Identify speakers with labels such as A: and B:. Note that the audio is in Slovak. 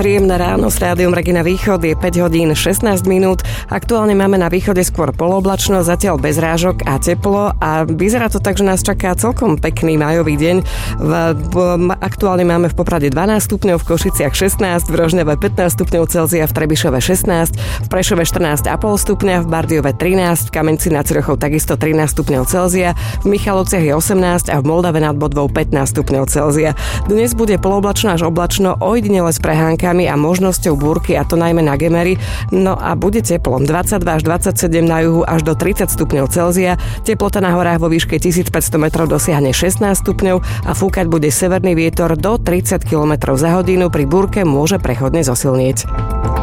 A: Príjemné ráno s rádiom Regina Východ, je 5 hodín 16 minút. Aktuálne máme na východe skôr poloblačno, zatiaľ bez rážok a teplo a vyzerá to tak, že nás čaká celkom pekný májový deň. Aktuálne máme v Poprade 12 stupňov, v Košiciach 16, v Rožňave 15 stupňov Celzia, v Trebišove 16, v Prešove 14,5 stupňa, v Bardiove 13, v Kamenci nad Cirochou takisto 13 stupňov Celzia, v Michalovciach je 18 a v Moldave nad Bodvou 15 stupňov Celzia. Dnes bude poloblačno až oblačno, ojedinele s prehánkami a možnosťou búrky, a to najmä na Gemery. No a bude teplo 22 až 27 na juhu až do 30 stupňov Celzia. Teplota na horách vo výške 1500 metrov dosiahne 16 stupňov a fúkať bude severný vietor do 30 km za hodinu. Pri búrke môže prechodne zosilnieť.